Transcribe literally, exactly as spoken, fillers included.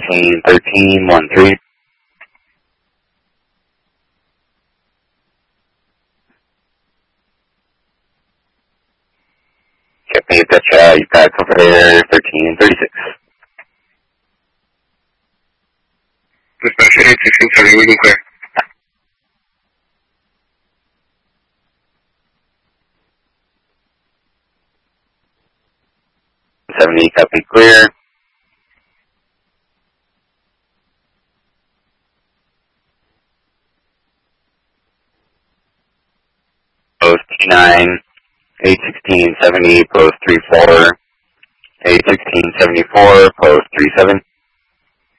fifteen thirteen one three. Okay, Petra, you've got cover there, thirteen thirty-six. Dispatch eight sixteen seventy, we can clear. seventy, copy, clear. Post T nine, eight sixteen seventy, post three four, eight sixteen seventy-four, post three seven.